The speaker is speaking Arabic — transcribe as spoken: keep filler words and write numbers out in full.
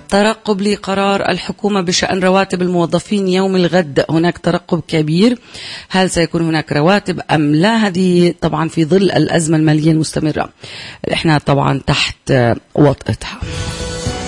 ترقب لقرار الحكومة بشأن رواتب الموظفين يوم الغد. هناك ترقب كبير، هل سيكون هناك رواتب أم لا؟ هذه طبعا في ظل الأزمة المالية المستمرة احنا طبعا تحت وطئتها.